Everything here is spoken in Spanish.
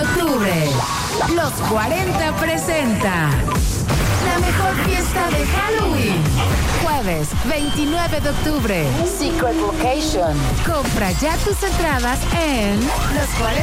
octubre, Los 40 presenta la mejor fiesta de Halloween. Jueves 29 de octubre, Secret Location. Compra ya tus entradas en Los 40